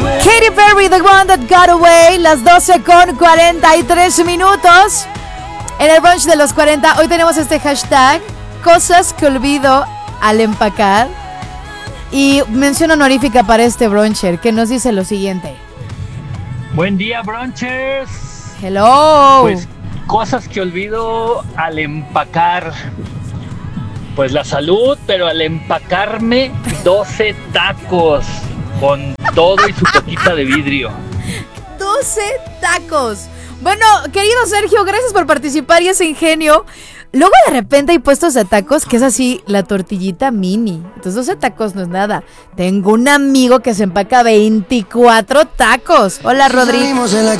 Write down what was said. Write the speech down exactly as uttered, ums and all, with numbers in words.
Katy Perry, The One That Got Away, las doce con cuarenta y tres minutos. En el brunch de los cuarenta, hoy tenemos este hashtag, cosas que olvido al empacar. Y mención honorífica para este bruncher, que nos dice lo siguiente. Buen día, brunchers. Hello. Pues cosas que olvido al empacar. Pues la salud, pero al empacarme doce tacos con todo y su coquita de vidrio. doce tacos. Bueno, querido Sergio, gracias por participar y ese ingenio. Luego de repente hay puestos de tacos que es así, la tortillita mini. Entonces doce tacos no es nada. Tengo un amigo que se empaca veinticuatro tacos. Hola, Rodri.